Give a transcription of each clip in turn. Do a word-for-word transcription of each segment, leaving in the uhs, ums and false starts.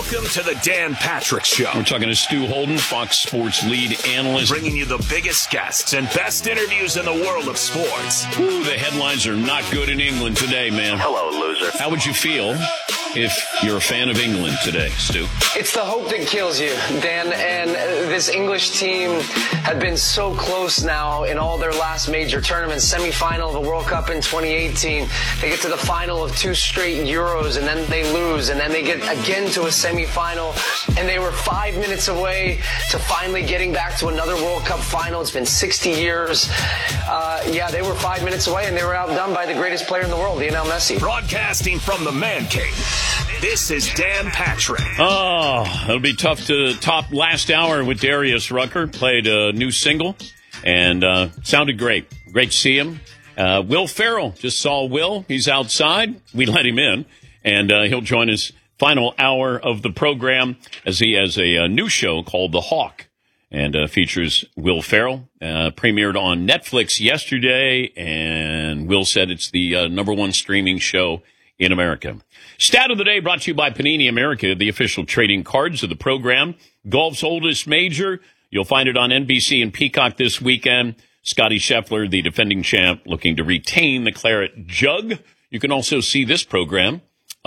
Welcome to the Dan Patrick Show. We're talking to Stu Holden, Fox Sports lead analyst. Bringing you the biggest guests and best interviews in the world of sports. Ooh, the headlines are not good in England today, man. Hello, loser. How would you feel if you're a fan of England today, Stu? It's the hope that kills you, Dan. And this English team had been so close now in all their last major tournaments. Semi-final of the World Cup in twenty eighteen. They get to the final of two straight Euros, and then they lose, and then they get again to a semi-final, and they were five minutes away to finally getting back to another World Cup final. It's been sixty years. Uh, yeah, they were five minutes away, and they were outdone by the greatest player in the world, Lionel Messi. Broadcasting from the Man Cave, this is Dan Patrick. Oh, it'll be tough to top last hour with Darius Rucker. Played a new single, and uh, sounded great. Great to see him. Uh, Will Ferrell, just saw Will. He's outside. We let him in, and uh, he'll join us final hour of the program as he has a, a new show called The Hawk, and uh, features Will Ferrell. Uh, premiered on Netflix yesterday, and Will said it's the uh, number one streaming show in America. Stat of the day brought to you by Panini America, the official trading cards of the program. Golf's oldest major. You'll find it on N B C and Peacock this weekend. Scotty Scheffler, the defending champ, looking to retain the Claret Jug. You can also see this program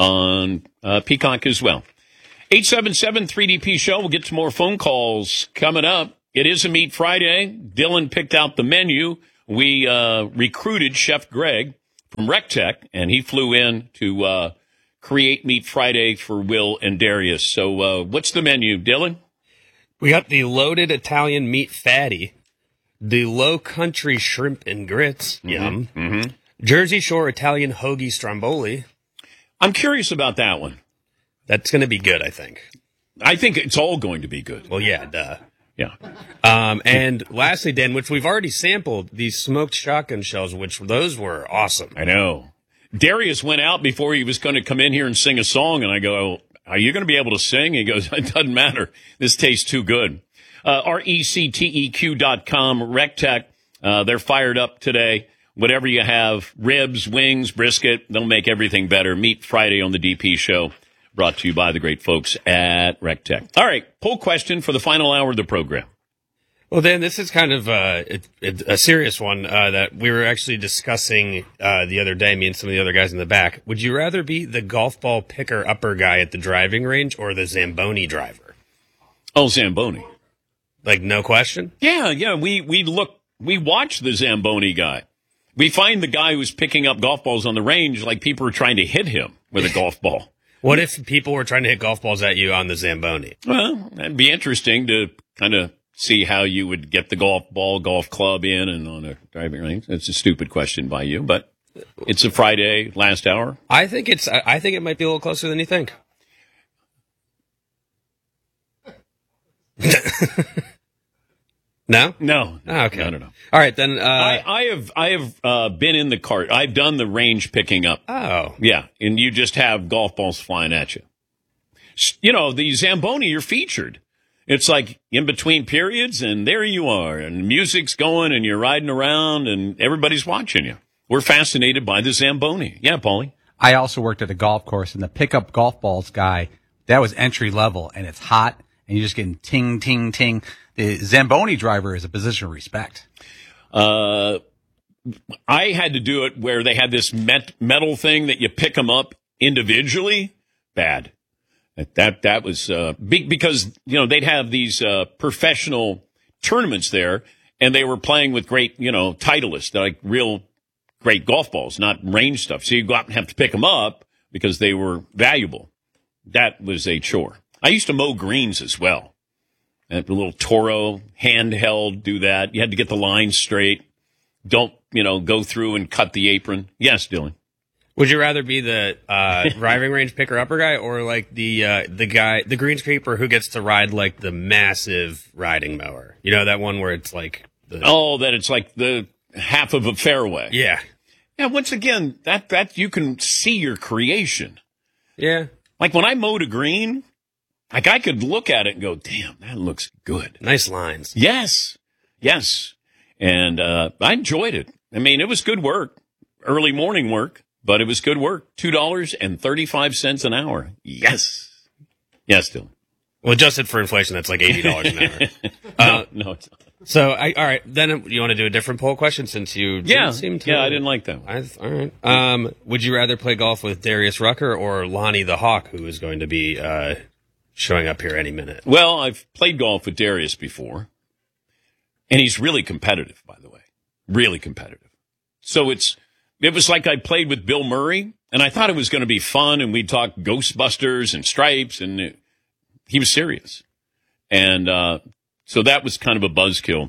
on uh, Peacock as well. eight seven seven three D P Show. We'll get to more phone calls coming up. It is a Meat Friday. Dylan picked out the menu. We uh, recruited Chef Greg from RecTech, and he flew in to uh, create Meat Friday for Will and Darius. So uh, what's the menu, Dylan? We got the loaded Italian meat fatty, the low country shrimp and grits, Mm-hmm. yum, Mm-hmm. Jersey Shore Italian hoagie stromboli. I'm curious about that one. That's going to be good, I think. I think it's all going to be good. Well, yeah, duh. Yeah. Um, and lastly, Dan, which we've already sampled, these smoked shotgun shells, which those were awesome. I know. Darius went out before he was going to come in here and sing a song, and I go, are you going to be able to sing? He goes, it doesn't matter. This tastes too good. Uh, R E C T E Q dot com, RecTech, uh, they're fired up today. Whatever you have, ribs, wings, brisket, they'll make everything better. Meat Friday on the D P Show, brought to you by the great folks at RecTech. All right, poll question for the final hour of the program. Well, Dan, this is kind of uh, it, it, a serious one uh, that we were actually discussing uh, the other day, me and some of the other guys in the back. Would you rather be the golf ball picker-upper guy at the driving range or the Zamboni driver? Oh, Zamboni. Like, no question? Yeah, yeah, we, we look, we watch the Zamboni guy. We find the guy who's picking up golf balls on the range like people are trying to hit him with a golf ball. What if people were trying to hit golf balls at you on the Zamboni? Well, that'd be interesting to kind of see how you would get the golf ball, golf club in and on a driving range. That's a stupid question by you, but it's a Friday last hour. I think it's. I think it might be a little closer than you think. No? No. Oh, okay. No, no, no. All right, then. Uh, I, I have I have uh, been in the cart. I've done the range picking up. oh. Yeah, and you just have golf balls flying at you. S- You know, the Zamboni, you're featured. It's like in between periods, and there you are, and music's going, and you're riding around, and everybody's watching you. We're fascinated by the Zamboni. Yeah, Paulie? I also worked at a golf course, and the pickup golf balls guy, that was entry level, and it's hot, and you're just getting ting, ting, ting. The Zamboni driver is a position of respect. Uh, I had to do it where they had this met- metal thing that you pick them up individually. Bad. That that was uh, big because, you know, they'd have these uh, professional tournaments there, and they were playing with great, you know, titleists, like real great golf balls, not range stuff. So you go out and have to pick them up because they were valuable. That was a chore. I used to mow greens as well. And a little Toro, handheld, do that. You had to get the lines straight. Don't, you know, go through and cut the apron. Yes, Dylan. Would you rather be the uh, driving range picker-upper guy or like the uh, the guy, the greenskeeper who gets to ride like the massive riding mower? You know, that one where it's like the... Oh, that it's like the half of a fairway. Yeah. Yeah, once again, that, that you can see your creation. Yeah. Like when I mowed a green, like I could look at it and go, damn, that looks good. Nice lines. Yes. Yes. And uh, I enjoyed it. I mean, it was good work, early morning work. But it was good work. two dollars and thirty-five cents an hour. Yes. Yes, Dylan. Well, adjusted for inflation, that's like eighty dollars an hour. uh, no, no, it's not. So, I, all right, then you want to do a different poll question since you didn't Yeah, seem to. yeah, I didn't like that one. I, all right. Um, would you rather play golf with Darius Rucker or Lonnie the Hawk, who is going to be uh, showing up here any minute? Well, I've played golf with Darius before, and he's really competitive, by the way. Really competitive. So it's it was like I played with Bill Murray, and I thought it was going to be fun, and we'd talk Ghostbusters and Stripes, and it, he was serious. And uh, so that was kind of a buzzkill.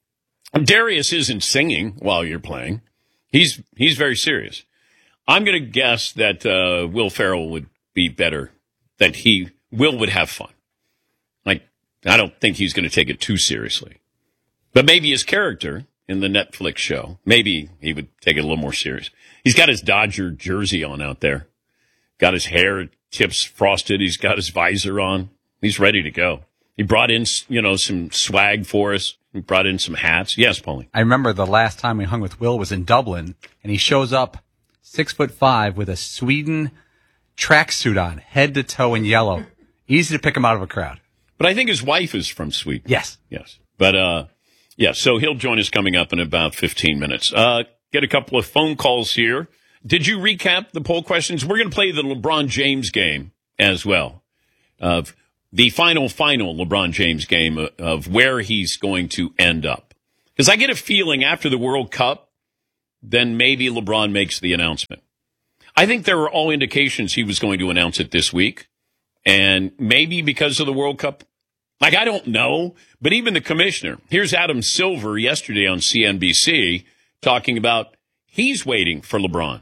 Darius isn't singing while you're playing. He's he's very serious. I'm going to guess that uh, Will Ferrell would be better, that he, Will would have fun. Like, I don't think he's going to take it too seriously. But maybe his character in the Netflix show, maybe he would take it a little more serious. He's got his Dodger jersey on out there. Got his hair tips frosted. He's got his visor on. He's ready to go. He brought in, you know, some swag for us. He brought in some hats. Yes, Paulie. I remember the last time we hung with Will was in Dublin, and he shows up six foot five with a Sweden tracksuit on, head to toe in yellow. Easy to pick him out of a crowd. But I think his wife is from Sweden. Yes. Yes. But, uh, yeah, so he'll join us coming up in about fifteen minutes. Uh, get a couple of phone calls here. Did you recap the poll questions? We're going to play the LeBron James game as well. Of uh, the final, final LeBron James game of, of where he's going to end up. Because I get a feeling after the World Cup, then maybe LeBron makes the announcement. I think there were all indications he was going to announce it this week. And maybe because of the World Cup, like, I don't know. But even the commissioner, here's Adam Silver yesterday on C N B C talking about he's waiting for LeBron.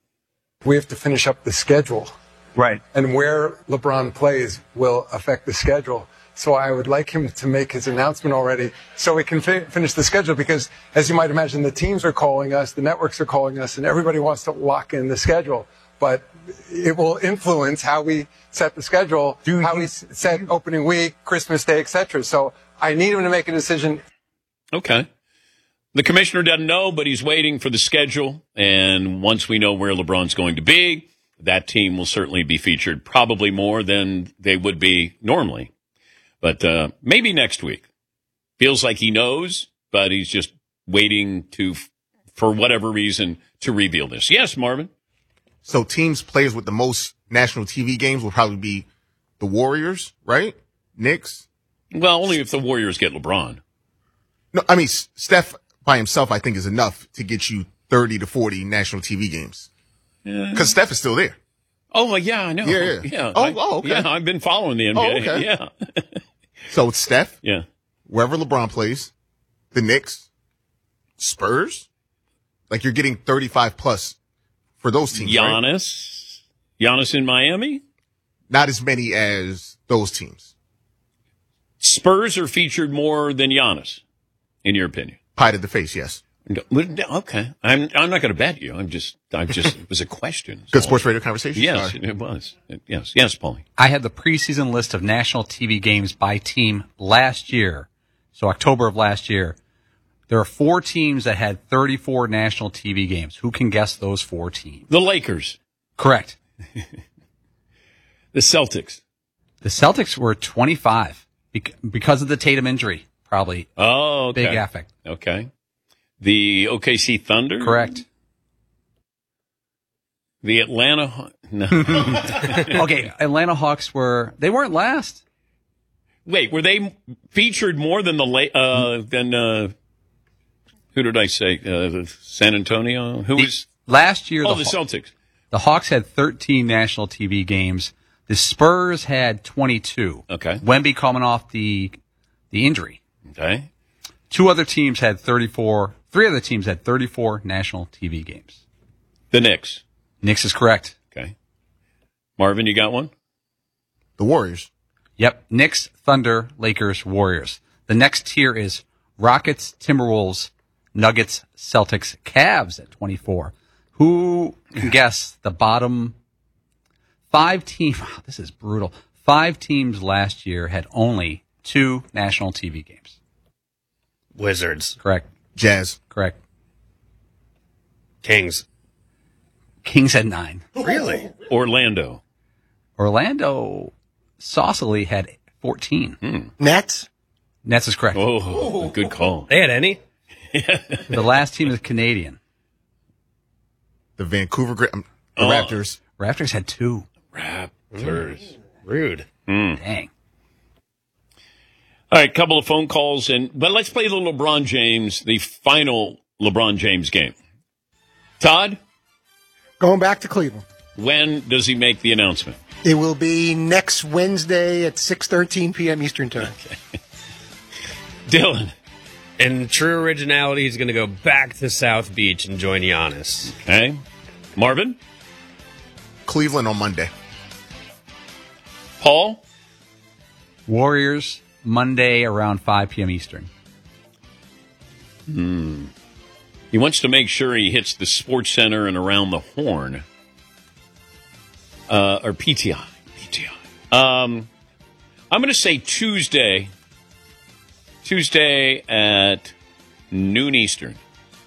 We have to finish up the schedule. Right. And where LeBron plays will affect the schedule. So I would like him to make his announcement already so we can fi- finish the schedule because, as you might imagine, the teams are calling us, the networks are calling us, and everybody wants to lock in the schedule. But it will influence how we set the schedule, Do how you, we set opening week, Christmas Day, et cetera. So I need him to make a decision. Okay. The commissioner doesn't know, but he's waiting for the schedule. And once we know where LeBron's going to be, that team will certainly be featured, probably more than they would be normally. But uh, maybe next week. Feels like he knows, but he's just waiting to, for whatever reason, to reveal this. Yes, Marvin? So teams, players with the most national T V games will probably be the Warriors, right? Knicks? Well, only if the Warriors get LeBron. No, I mean, Steph by himself, I think, is enough to get you thirty to forty national T V games. Because yeah. Steph is still there. Oh, well, yeah, I know. Yeah, yeah. yeah oh, I, oh, okay. Yeah, I've been following the N B A. Oh, okay. Yeah. So it's Steph. Yeah. Wherever LeBron plays, the Knicks, Spurs. Like, you're getting thirty-five plus for those teams. Giannis. Right? Giannis in Miami? Not as many as those teams. Spurs are featured more than Giannis, in your opinion? Pie to the face, yes. Okay. I'm I'm not going to bet you. I'm just, I'm just, it was a question. Good sports radio conversation? Yes, Sorry. it was. Yes, yes, Paulie. I had the preseason list of national T V games by team last year. So October of last year. There are four teams that had thirty-four national T V games. Who can guess those four teams? The Lakers. Correct. The Celtics. The Celtics were twenty-five because of the Tatum injury, probably. Oh, okay. Big affect. Okay. The O K C Thunder? Correct. The Atlanta... No. Okay, Atlanta Hawks were... They weren't last. Wait, were they featured more than the... Uh, than uh, who did I say? Uh, San Antonio? Who the, was... Last year... Oh, the, the Celtics. The Hawks had thirteen national T V games. The Spurs had twenty-two. Okay. Wemby coming off the the injury. Okay. Two other teams had thirty-four. Three other teams had thirty-four national T V games. The Knicks. Knicks is correct. Okay. Marvin, you got one? The Warriors. Yep. Knicks, Thunder, Lakers, Warriors. The next tier is Rockets, Timberwolves, Nuggets, Celtics, Cavs at twenty-four. Who can guess the bottom five teams? Wow, this is brutal. Five teams last year had only two national T V games. Wizards. Correct. Jazz. Correct. Kings. Kings had nine. Really? Orlando. Orlando, Saucily had fourteen. Hmm. Nets? Nets is correct. Oh, good call. They had any? The last team is Canadian. The Vancouver Gra- um, the Oh. Raptors. Raptors had two. Raptors. Rude. Dang. All right, couple of phone calls, and but let's play the LeBron James, the final LeBron James game. Todd, Going back to Cleveland. when does he make the announcement? It will be next Wednesday at six thirteen p.m. Eastern Time. Dylan. In true originality, he's going to go back to South Beach and join Giannis. Okay. Marvin? Cleveland on Monday. Paul? Warriors, Monday around five p.m. Eastern. Hmm. He wants to make sure he hits the Sports Center and around the Horn. Uh, or P T I. P T I. Um, I'm going to say Tuesday. Tuesday at noon Eastern.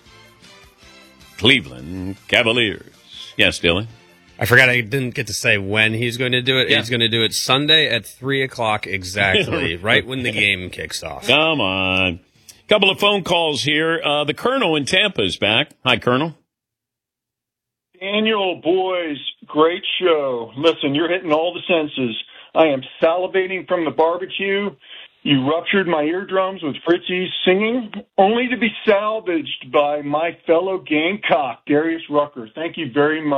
Cleveland Cavaliers. Yes, Dylan? I forgot I didn't get to say when he's going to do it. Yeah. He's going to do it Sunday at three o'clock exactly, right when the game kicks off. Come on. Couple of phone calls here. Uh, the Colonel in Tampa is back. Hi, Colonel. Daniel, boys, great show. Listen, you're hitting all the senses. I am salivating from the barbecue. You ruptured my eardrums with Fritzy's singing, only to be salvaged by my fellow Gamecock, Darius Rucker. Thank you very much.